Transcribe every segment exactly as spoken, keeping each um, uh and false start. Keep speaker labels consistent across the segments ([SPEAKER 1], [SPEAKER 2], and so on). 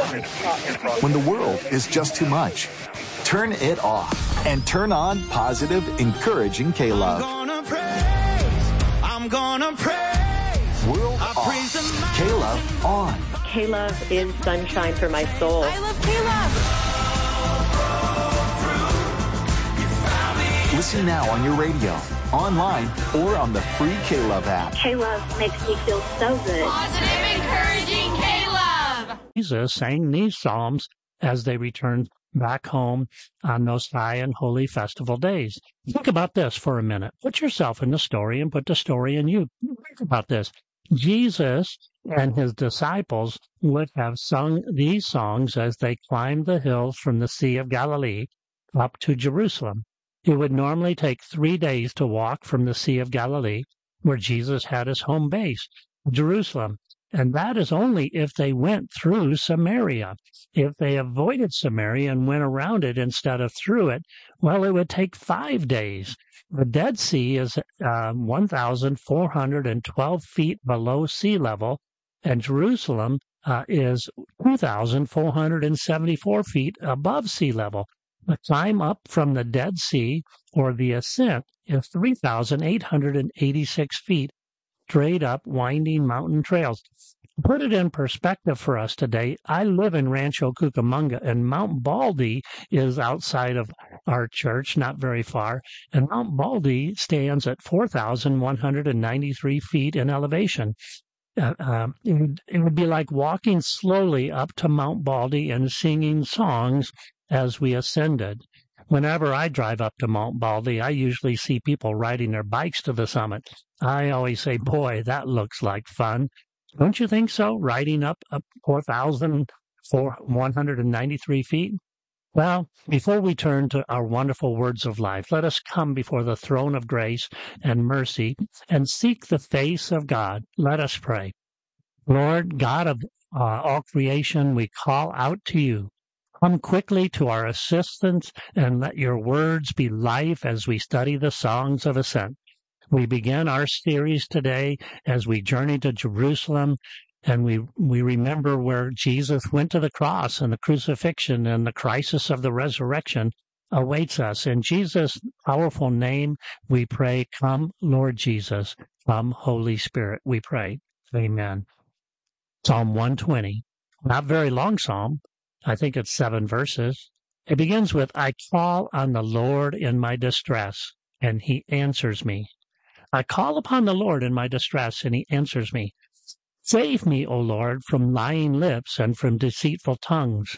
[SPEAKER 1] When the world is just too much, turn it off and turn on positive, encouraging K-Love.
[SPEAKER 2] I'm gonna praise, I'm gonna praise.
[SPEAKER 1] World I off, K-Love on.
[SPEAKER 3] K-Love is sunshine for my soul.
[SPEAKER 4] I love K-Love.
[SPEAKER 1] Listen now on your radio, online, or on the free K-Love app.
[SPEAKER 3] K-Love makes me feel so good.
[SPEAKER 4] Positive, encouraging K-Love.
[SPEAKER 5] Jesus sang these psalms as they returned back home on those high and holy festival days. Think about this for a minute. Put yourself in the story and put the story in you. Think about this. Jesus and his disciples would have sung these songs as they climbed the hills from the Sea of Galilee up to Jerusalem. It would normally take three days to walk from the Sea of Galilee, where Jesus had his home base, Jerusalem. And that is only if they went through Samaria. If they avoided Samaria and went around it instead of through it, well, it would take five days. The Dead Sea is uh, one thousand four hundred twelve feet below sea level, and Jerusalem uh, is two thousand four hundred seventy-four feet above sea level. The climb up from the Dead Sea, or the ascent, is three thousand eight hundred eighty-six feet, straight up winding mountain trails. To put it in perspective for us today, I live in Rancho Cucamonga, and Mount Baldy is outside of our church, not very far, and Mount Baldy stands at four thousand one hundred ninety-three feet in elevation. Uh, uh, it, would, it would be like walking slowly up to Mount Baldy and singing songs as we ascended. Whenever I drive up to Mount Baldy, I usually see people riding their bikes to the summit. I always say, boy, that looks like fun. Don't you think so, riding up, up four thousand one hundred ninety-three feet? Well, before we turn to our wonderful words of life, let us come before the throne of grace and mercy and seek the face of God. Let us pray. Lord, God of uh, all creation, we call out to you. Come quickly to our assistance and let your words be life as we study the songs of ascent. We begin our series today as we journey to Jerusalem, and we, we remember where Jesus went to the cross, and the crucifixion and the crisis of the resurrection awaits us. In Jesus' powerful name, we pray, come, Lord Jesus, come, Holy Spirit, we pray. Amen. Psalm one twenty, not very long psalm. I think it's seven verses. It begins with, I call on the Lord in my distress, and he answers me. I call upon the Lord in my distress, and he answers me. Save me, O Lord, from lying lips and from deceitful tongues.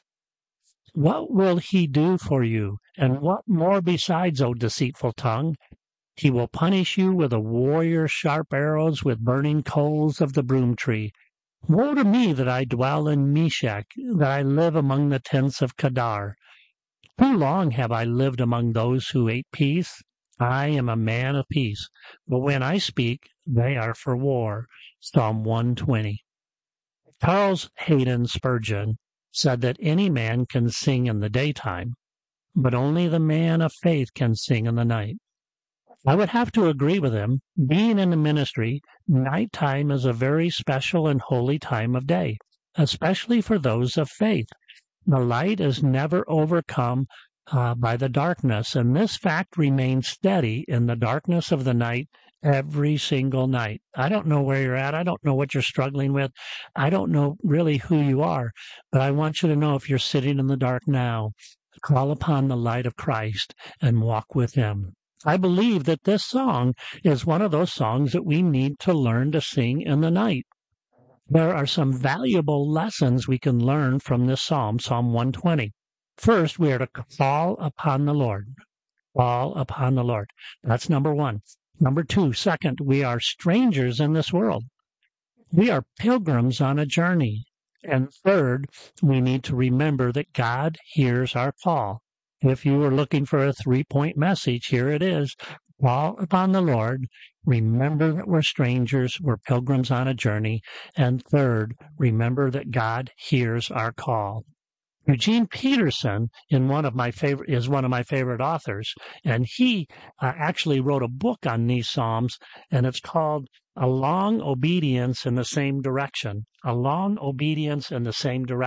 [SPEAKER 5] What will he do for you, and what more besides, O deceitful tongue? He will punish you with a warrior's sharp arrows, with burning coals of the broom tree. Woe to me that I dwell in Meshach, that I live among the tents of Kedar. Too long have I lived among those who ate peace. I am a man of peace, but when I speak, they are for war. Psalm one twenty. Charles Haddon Spurgeon said that any man can sing in the daytime, but only the man of faith can sing in the night. I would have to agree with him. Being in the ministry, nighttime is a very special and holy time of day, especially for those of faith. The light is never overcome uh, by the darkness, and this fact remains steady in the darkness of the night every single night. I don't know where you're at. I don't know what you're struggling with. I don't know really who you are, but I want you to know if you're sitting in the dark now, call upon the light of Christ and walk with him. I believe that this song is one of those songs that we need to learn to sing in the night. There are some valuable lessons we can learn from this psalm, Psalm one twenty. First, we are to call upon the Lord. Call upon the Lord. That's number one. Number two, second, we are strangers in this world. We are pilgrims on a journey. And third, we need to remember that God hears our call. If you were looking for a three-point message, here it is. Call upon the Lord. Remember that we're strangers. We're pilgrims on a journey. And third, remember that God hears our call. Eugene Peterson in one of my favorite, is one of my favorite authors, and he uh, actually wrote a book on these Psalms, and it's called A Long Obedience in the Same Direction. A Long Obedience in the Same Direction.